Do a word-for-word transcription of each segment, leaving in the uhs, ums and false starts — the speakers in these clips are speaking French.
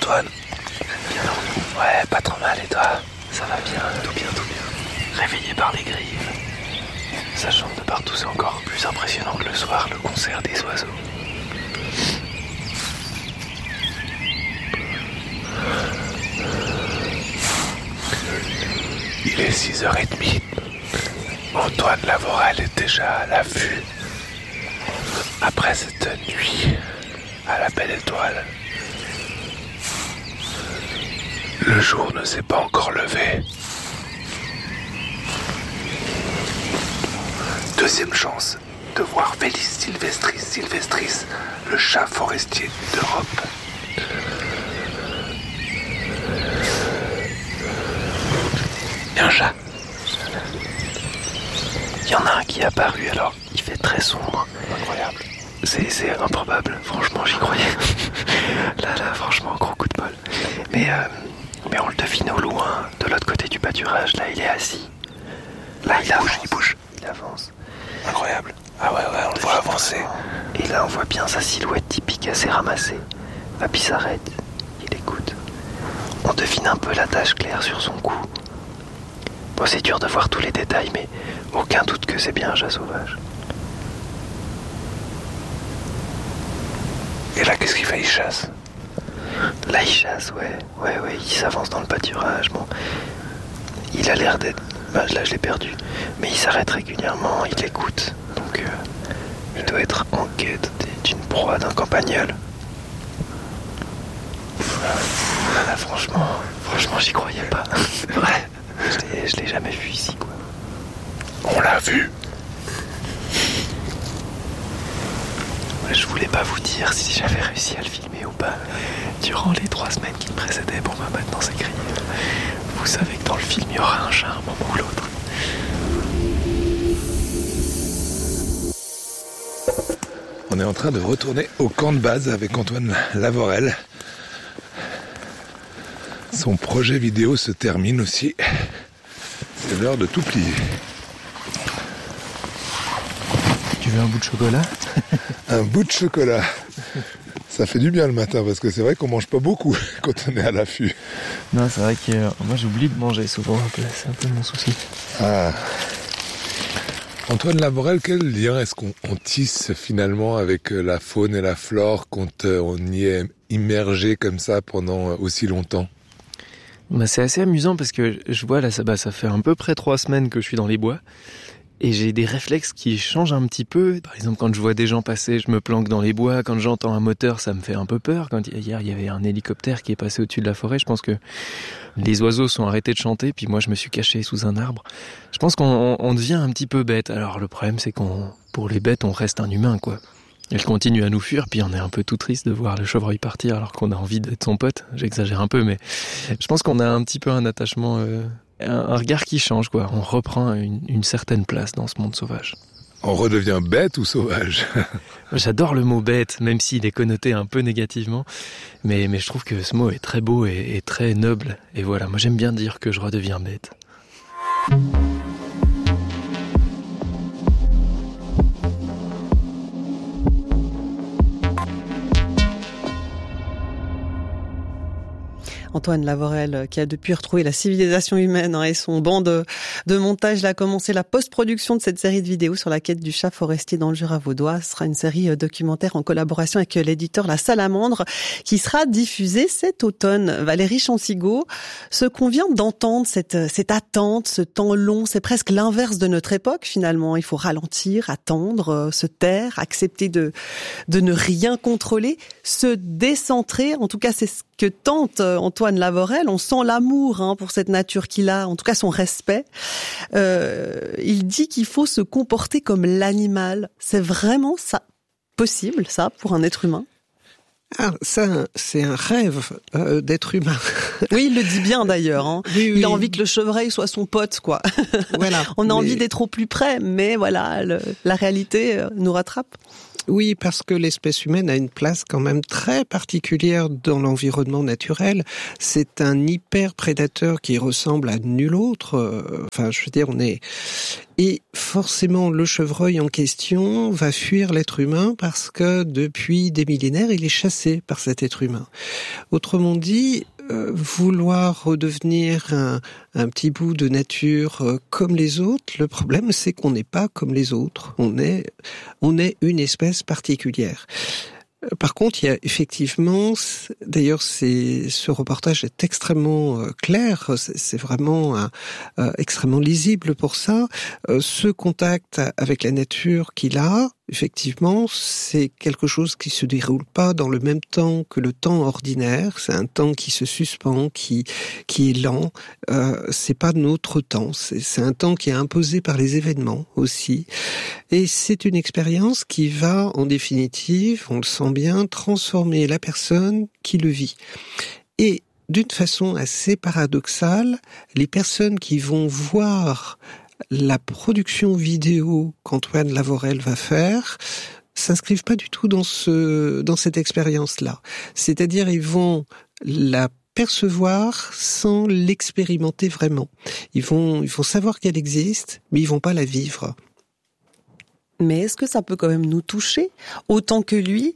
Antoine? Bien dormi? Ouais, pas trop mal, et toi? Ça va bien, tout bien, tout bien. Réveillé par les grives. Ça chante de partout, c'est encore plus impressionnant que le soir, le concert des oiseaux. Il est six heures trente. Antoine Lavorel est déjà à l'affût. Après cette nuit à la belle étoile, le jour ne s'est pas encore levé. Deuxième chance de voir Felis sylvestris sylvestris, le chat forestier d'Europe. Il y a un chat. Il y en a un qui est apparu, alors il fait très sombre. Incroyable. C'est, c'est improbable, franchement j'y croyais. Là, là, franchement, gros coup de bol. Mais, euh, mais on le devine au loin, de l'autre côté du pâturage, là il est assis. Là il, il bouge, il bouge, il avance. Incroyable. Ah ouais, ouais, on le voit avancer. Et là on voit bien sa silhouette typique assez ramassée. Ah, puis il s'arrête, il écoute. On devine un peu la tache claire sur son cou. Bon, c'est dur de voir tous les détails, mais aucun doute que c'est bien un chat sauvage. Et là, qu'est-ce qu'il fait? Il chasse? Là, il chasse, ouais. Ouais, ouais, il s'avance dans le pâturage. Bon, il a l'air d'être... Bah, là, je l'ai perdu. Mais il s'arrête régulièrement, il écoute. Donc, euh, il doit être en quête d'une proie, d'un campagnol. Ah, là, franchement, franchement, j'y croyais pas. C'est vrai. Je l'ai, je l'ai jamais vu ici, quoi. On l'a vu. Je voulais pas vous dire si j'avais réussi à le filmer ou pas durant les trois semaines qui me précédaient. Bon, bah maintenant c'est grillé. Vous savez que dans le film, il y aura un chat un moment ou l'autre. On est en train de retourner au camp de base avec Antoine Lavorel. Son projet vidéo se termine aussi. C'est l'heure de tout plier. Tu veux un bout de chocolat? Un bout de chocolat. Ça fait du bien le matin parce que c'est vrai qu'on mange pas beaucoup quand on est à l'affût. Non, c'est vrai que euh, moi j'oublie de manger souvent un peu, c'est un peu mon souci. Ah. Antoine Lavorel, quel lien est-ce qu'on on tisse finalement avec la faune et la flore quand on y est immergé comme ça pendant aussi longtemps? Bah, c'est assez amusant parce que je vois là, ça, bah, ça fait à peu près trois semaines que je suis dans les bois. Et j'ai des réflexes qui changent un petit peu. Par exemple, quand je vois des gens passer, je me planque dans les bois. Quand j'entends un moteur, ça me fait un peu peur. Quand hier, il y avait un hélicoptère qui est passé au-dessus de la forêt, je pense que les oiseaux sont arrêtés de chanter, puis moi, je me suis caché sous un arbre. Je pense qu'on on devient un petit peu bête. Alors, le problème, c'est qu'on, pour les bêtes, on reste un humain, quoi. Elles continuent à nous fuir, puis on est un peu tout triste de voir le chevreuil partir alors qu'on a envie d'être son pote. J'exagère un peu, mais je pense qu'on a un petit peu un attachement... Euh, un regard qui change, quoi. On reprend une, une certaine place dans ce monde sauvage. On redevient bête ou sauvage? J'adore le mot bête, même s'il est connoté un peu négativement. Mais, mais je trouve que ce mot est très beau et, et très noble. Et voilà, moi j'aime bien dire que je redeviens bête. Antoine Lavorel, qui a depuis retrouvé la civilisation humaine hein, et son banc de, de montage, il a commencé la post-production de cette série de vidéos sur la quête du chat forestier dans le Jura vaudois. Ce sera une série documentaire en collaboration avec l'éditeur La Salamandre qui sera diffusée cet automne. Valérie Chansigo, ce qu'on vient d'entendre, cette, cette attente, ce temps long, c'est presque l'inverse de notre époque finalement. Il faut ralentir, attendre, se taire, accepter de, de ne rien contrôler, se décentrer. En tout cas, c'est ce que tente Antoine Lavorel. On sent l'amour hein, pour cette nature qu'il a, en tout cas son respect. Euh, il dit qu'il faut se comporter comme l'animal. C'est vraiment ça possible, ça, pour un être humain? Ah, ça, c'est un rêve euh, d'être humain. Oui, il le dit bien d'ailleurs. Hein. Oui, oui. Il a envie que le chevreuil soit son pote, quoi. Voilà. On a mais... envie d'être au plus près, mais voilà, le, la réalité nous rattrape. Oui, parce que l'espèce humaine a une place quand même très particulière dans l'environnement naturel. C'est un hyper-prédateur qui ressemble à nul autre. Enfin, je veux dire, on est... Et forcément, le chevreuil en question va fuir l'être humain parce que depuis des millénaires, il est chassé par cet être humain. Autrement dit, euh, vouloir redevenir un, un petit bout de nature euh, comme les autres, le problème, c'est qu'on n'est pas comme les autres. On est, on est une espèce particulière. Par contre, il y a effectivement, d'ailleurs, c'est, ce reportage est extrêmement euh, clair, c'est, c'est vraiment euh, euh, extrêmement lisible pour ça. Euh, ce contact avec la nature qu'il a, effectivement, c'est quelque chose qui se déroule pas dans le même temps que le temps ordinaire. C'est un temps qui se suspend, qui qui est lent. Euh, c'est pas notre temps. C'est, c'est un temps qui est imposé par les événements aussi. Et c'est une expérience qui va, en définitive, on le sent bien, transformer la personne qui le vit. Et d'une façon assez paradoxale, les personnes qui vont voir la production vidéo qu'Antoine Lavorel va faire s'inscrivent pas du tout dans ce dans cette expérience-là. C'est-à-dire, ils vont la percevoir sans l'expérimenter vraiment. Ils vont ils vont savoir qu'elle existe, mais ils vont pas la vivre. Mais est-ce que ça peut quand même nous toucher autant que lui?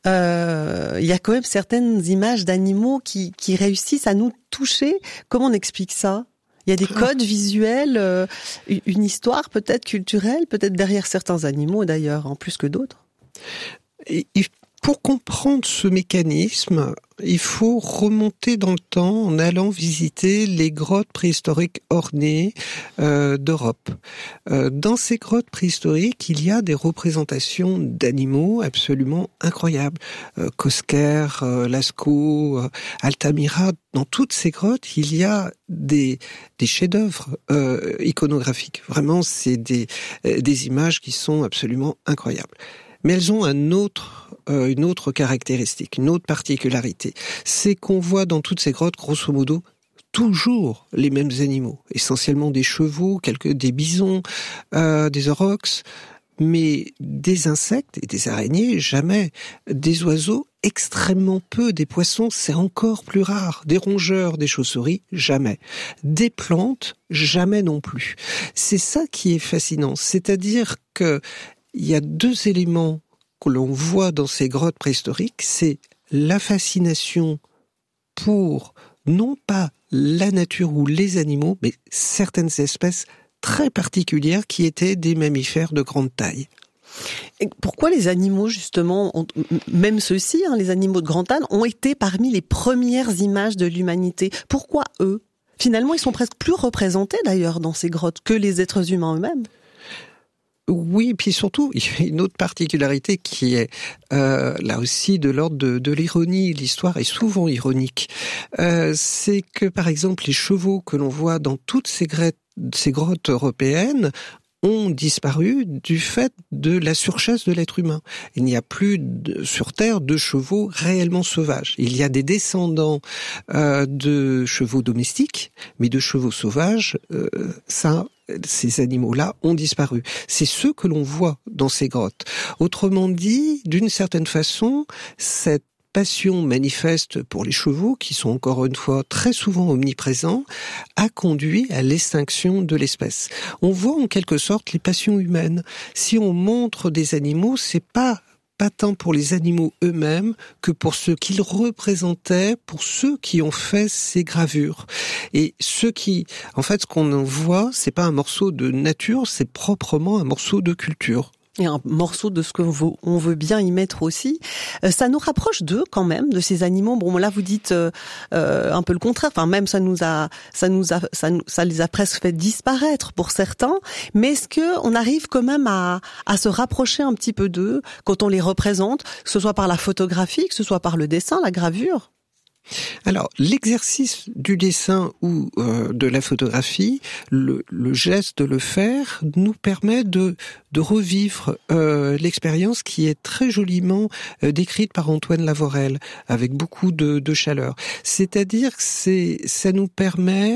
Euh, il y a quand même certaines images d'animaux qui, qui réussissent à nous toucher. Comment on explique ça? Il y a des codes visuels, euh, une histoire peut-être culturelle, peut-être derrière certains animaux d'ailleurs, en plus que d'autres. Et, et pour comprendre ce mécanisme, il faut remonter dans le temps en allant visiter les grottes préhistoriques ornées euh, d'Europe. Euh, dans ces grottes préhistoriques, il y a des représentations d'animaux absolument incroyables. Euh, Cosquer, euh, Lascaux, euh, Altamira, dans toutes ces grottes, il y a des, des chefs-d'œuvre euh, iconographiques. Vraiment, c'est des, des images qui sont absolument incroyables. Mais elles ont un autre, euh, une autre caractéristique, une autre particularité. C'est qu'on voit dans toutes ces grottes, grosso modo, toujours les mêmes animaux. Essentiellement des chevaux, quelques, des bisons, euh, des aurochs, mais des insectes et des araignées, jamais. Des oiseaux, extrêmement peu. Des poissons, c'est encore plus rare. Des rongeurs, des chauves-souris, jamais. Des plantes, jamais non plus. C'est ça qui est fascinant. C'est-à-dire que il y a deux éléments que l'on voit dans ces grottes préhistoriques, c'est la fascination pour, non pas la nature ou les animaux, mais certaines espèces très particulières qui étaient des mammifères de grande taille. Et pourquoi les animaux, justement, ont, même ceux-ci, hein, les animaux de grande taille, ont été parmi les premières images de l'humanité? Pourquoi eux? Finalement, ils sont presque plus représentés d'ailleurs dans ces grottes que les êtres humains eux-mêmes. Oui, et puis surtout, il y a une autre particularité qui est euh, là aussi de l'ordre de, de l'ironie. L'histoire est souvent ironique. Euh, c'est que, par exemple, les chevaux que l'on voit dans toutes ces, grottes, ces grottes européennes ont disparu du fait de la surchasse de l'être humain. Il n'y a plus de, sur Terre de chevaux réellement sauvages. Il y a des descendants euh, de chevaux domestiques, mais de chevaux sauvages, euh, ça... ces animaux-là ont disparu. C'est ceux que l'on voit dans ces grottes. Autrement dit, d'une certaine façon, cette passion manifeste pour les chevaux, qui sont encore une fois très souvent omniprésents, a conduit à l'extinction de l'espèce. On voit en quelque sorte les passions humaines. Si on montre des animaux, c'est pas pas tant pour les animaux eux-mêmes que pour ce qu'ils représentaient, pour ceux qui ont fait ces gravures. Et ceux qui, en fait, ce qu'on en voit, c'est pas un morceau de nature, c'est proprement un morceau de culture. Et un morceau de ce que on veut bien y mettre aussi. Euh, ça nous rapproche d'eux quand même, de ces animaux. Bon, là vous dites euh, euh, un peu le contraire. Enfin, même ça nous a, ça nous a, ça, ça les a presque fait disparaître pour certains. Mais est-ce que on arrive quand même à, à se rapprocher un petit peu d'eux quand on les représente, que ce soit par la photographie, que ce soit par le dessin, la gravure? Alors, l'exercice du dessin ou euh, de la photographie, le, le geste de le faire, nous permet de, de revivre euh, l'expérience qui est très joliment euh, décrite par Antoine Lavorel, avec beaucoup de, de chaleur. C'est-à-dire que c'est, ça nous permet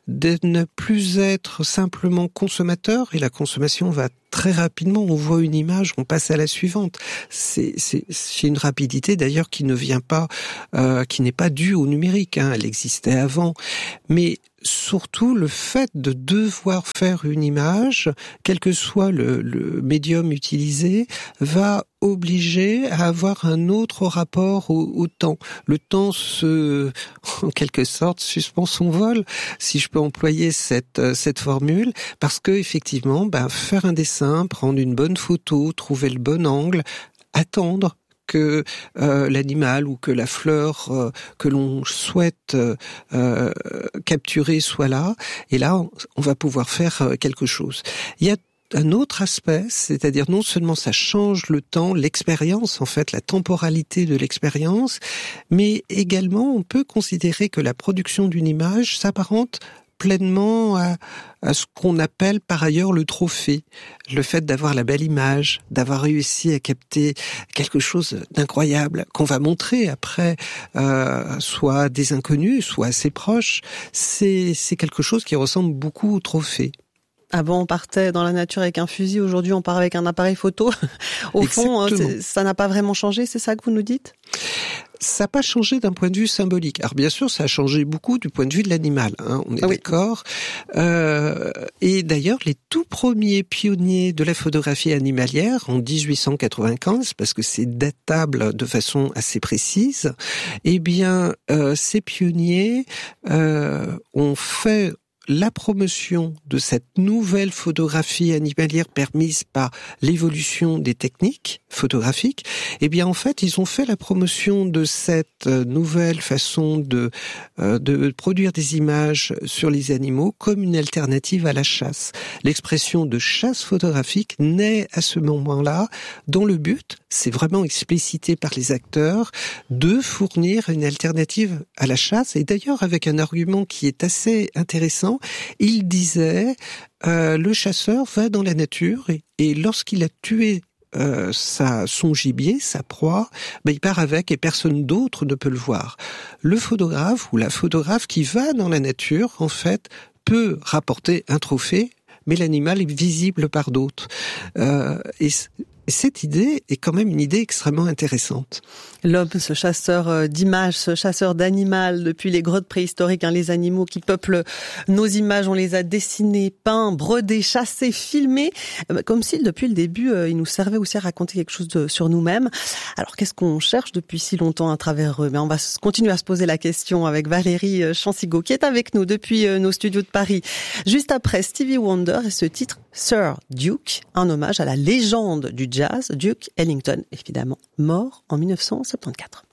de ne plus être simplement consommateur, et la consommation va très rapidement, on voit une image, on passe à la suivante. C'est, c'est, c'est une rapidité d'ailleurs qui ne vient pas, euh, qui n'est pas due au numérique, hein, elle existait avant. Mais surtout le fait de devoir faire une image, quel que soit le, le médium utilisé, va obliger à avoir un autre rapport au, au temps. Le temps se, en quelque sorte, suspend son vol, si je peux employer cette cette formule, parce que effectivement, ben faire un dessin, prendre une bonne photo, trouver le bon angle, attendre que euh, l'animal ou que la fleur euh, que l'on souhaite euh, capturer soit là, et là on, on va pouvoir faire quelque chose. Il y a un autre aspect, c'est-à-dire non seulement ça change le temps, l'expérience en fait, la temporalité de l'expérience, mais également on peut considérer que la production d'une image s'apparente pleinement à, à ce qu'on appelle par ailleurs le trophée. Le fait d'avoir la belle image, d'avoir réussi à capter quelque chose d'incroyable qu'on va montrer après, euh, soit à des inconnus, soit à ses proches, c'est, c'est quelque chose qui ressemble beaucoup au trophée. Avant, on partait dans la nature avec un fusil. Aujourd'hui, on part avec un appareil photo. Au fond, ça n'a pas vraiment changé, c'est ça que vous nous dites ? Ça n'a pas changé d'un point de vue symbolique. Alors bien sûr, ça a changé beaucoup du point de vue de l'animal, hein, on est ah oui. d'accord. Euh, et d'ailleurs, les tout premiers pionniers de la photographie animalière, en dix-huit cent quatre-vingt-quinze, parce que c'est datable de façon assez précise, eh bien, euh, ces pionniers euh, ont fait la promotion de cette nouvelle photographie animalière permise par l'évolution des techniques photographiques, eh bien en fait ils ont fait la promotion de cette nouvelle façon de euh, de produire des images sur les animaux comme une alternative à la chasse. L'expression de chasse photographique naît à ce moment-là, dont le but, c'est vraiment explicité par les acteurs, de fournir une alternative à la chasse, et d'ailleurs avec un argument qui est assez intéressant. Il disait euh, le chasseur va dans la nature et, et lorsqu'il a tué euh, sa, son gibier, sa proie, ben, il part avec et personne d'autre ne peut le voir. Le photographe ou la photographe qui va dans la nature, en fait, peut rapporter un trophée, mais l'animal est visible par d'autres. Euh, et Et cette idée est quand même une idée extrêmement intéressante. L'homme, ce chasseur d'images, ce chasseur d'animal, depuis les grottes préhistoriques, hein, les animaux qui peuplent nos images, on les a dessinés, peints, brodés, chassés, filmés, comme si depuis le début, ils nous servaient aussi à raconter quelque chose de, sur nous-mêmes. Alors qu'est-ce qu'on cherche depuis si longtemps à travers eux ? Mais on va continuer à se poser la question avec Valérie Chansigo, qui est avec nous depuis nos studios de Paris. Juste après Stevie Wonder et ce titre Sir Duke, un hommage à la légende du jazz, Duke Ellington, évidemment, mort en mille neuf cent soixante-quatorze.